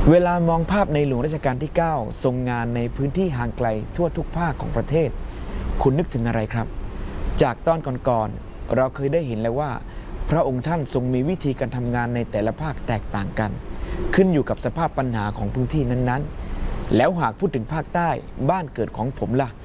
เวลามองภาพในหลวงรัชกาลที่ 9ทรงงานในพื้นที่ห่างไกลทั่วทุกภาคของประเทศคุณนึกถึงอะไรครับจากตอนก่อนๆเราเคยได้เห็นแล้วว่าพระองค์ท่านทรงมีวิธีการทำงานในแต่ละภาคแตกต่างกันขึ้นอยู่กับสภาพปัญหาของพื้นที่นั้นๆแล้วหากพูดถึงภาคใต้บ้านเกิดของผมล่ะ